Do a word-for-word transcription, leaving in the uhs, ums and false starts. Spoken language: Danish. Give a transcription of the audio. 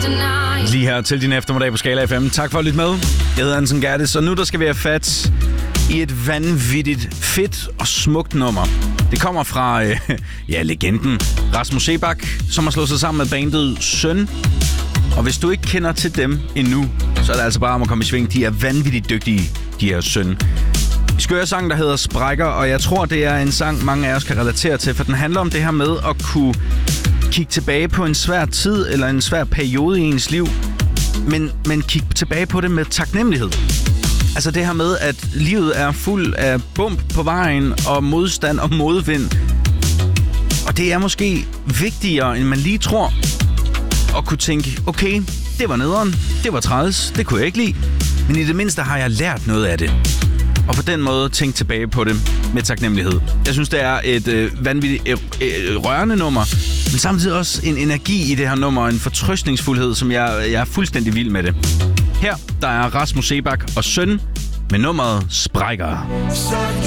Lige her til din eftermiddag på Skala F M. Tak for at lytte med. Jeg hedder Hansen Gerdes, og nu der skal vi have fat i et vanvittigt fedt og smukt nummer. Det kommer fra, øh, ja, legenden Rasmus Seebach, som har slået sig sammen med bandet Søn. Og hvis du ikke kender til dem endnu, så er det altså bare om at komme i sving. De er vanvittigt dygtige, de her Søn. Vi skal høre sang, der hedder Sprækker, og jeg tror, det er en sang, mange af os kan relatere til, for den handler om det her med at kunne kigge tilbage på en svær tid eller en svær periode i ens liv, men, men kigge tilbage på det med taknemmelighed. Altså det her med, at livet er fuld af bump på vejen og modstand og modvind. Og det er måske vigtigere, end man lige tror, at kunne tænke, okay, det var nederen, det var træls, det kunne jeg ikke lide, men i det mindste har jeg lært noget af det. Og på den måde tænke tilbage på det med taknemmelighed. Jeg synes, det er et øh, vanvittigt øh, øh, rørende nummer, men samtidig også en energi i det her nummer, en fortrøstningsfuldhed, som jeg, jeg er fuldstændig vild med det. Her, der er Rasmus Seebach og Søn med nummeret Sprækker.